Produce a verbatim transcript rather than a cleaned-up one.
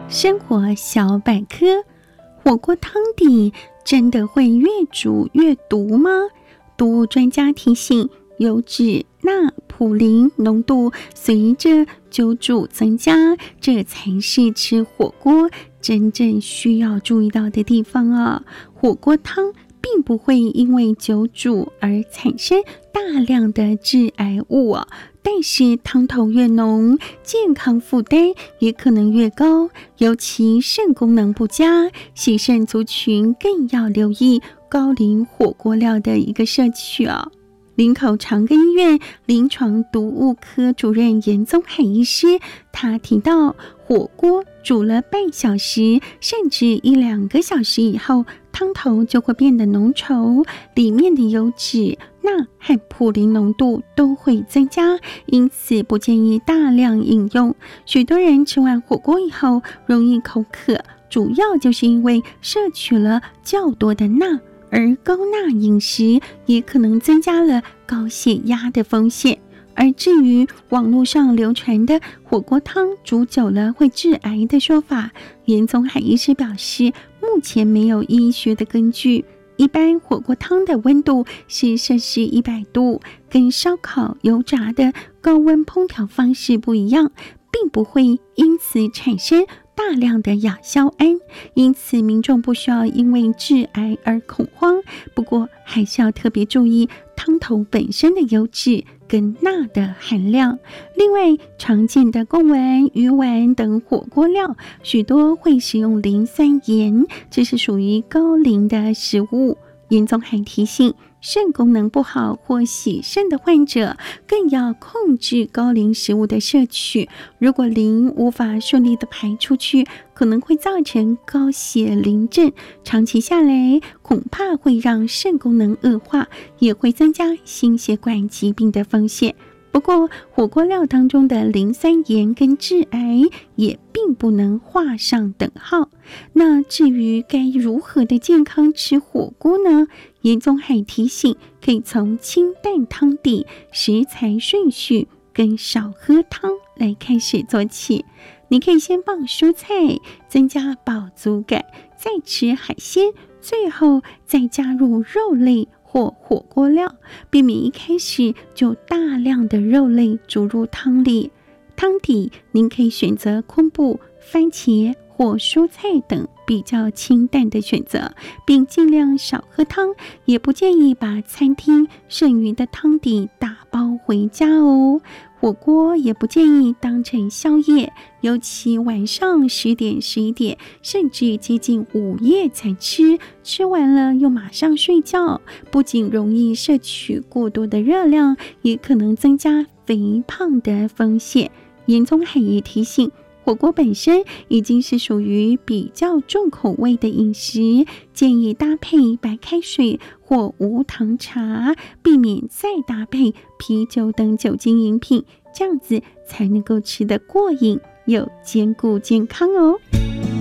生活小百科，火锅汤底真的会越煮越毒吗？毒物专家提醒，油脂、钠、普林浓度随着久煮增加，这才是吃火锅真正需要注意到的地方啊。火锅汤并不会因为久煮而产生大量的致癌物啊，但是汤头越浓，健康负担也可能越高，尤其肾功能不佳、洗肾族群更要留意高磷火锅料的一个摄取啊。林口长庚医院临床毒物科主任严宗海医师，他提到，火锅煮了半小时甚至一两个小时以后，汤头就会变得浓稠，里面的油脂、钠和普林浓度都会增加，因此不建议大量饮用。许多人吃完火锅以后容易口渴，主要就是因为摄取了较多的钠，而高钠饮食也可能增加了高血压的风险。而至于网络上流传的火锅汤煮久了会致癌的说法，严宗海医师表示，目前没有医学的根据。一般火锅汤的温度是摄氏一百度，跟烧烤、油炸的高温烹调方式不一样，并不会因此产生大量的亚硝胺，因此民众不需要因为致癌而恐慌。不过还是要特别注意汤头本身的油脂跟钠的含量。另外，常见的贡丸、鱼丸等火锅料，许多会使用磷酸盐，这是属于高磷的食物。严宗海提醒，肾功能不好或洗肾的患者更要控制高磷食物的摄取，如果磷无法顺利的排出去，可能会造成高血磷症，长期下来恐怕会让肾功能恶化，也会增加心血管疾病的风险。不过火锅料当中的磷酸盐跟致癌也并不能画上等号。那至于该如何的健康吃火锅呢？严宗海提醒，可以从清淡汤底、食材顺序跟少喝汤来开始做起。你可以先放蔬菜，增加饱足感，再吃海鲜，最后再加入肉类或火锅料，避免一开始就大量的肉类煮入汤里。汤底您可以选择昆布、番茄或蔬菜等比较清淡的选择，并尽量少喝汤，也不建议把餐厅剩余的汤底打包回家哦。火锅也不建议当成宵夜，尤其晚上十点、十一点，甚至接近午夜才吃，吃完了又马上睡觉，不仅容易摄取过多的热量，也可能增加肥胖的风险。严宗海也提醒，火锅本身已经是属于比较重口味的饮食，建议搭配白开水或无糖茶，避免再搭配啤酒等酒精饮品，这样子才能够吃得过瘾又兼顾健康哦。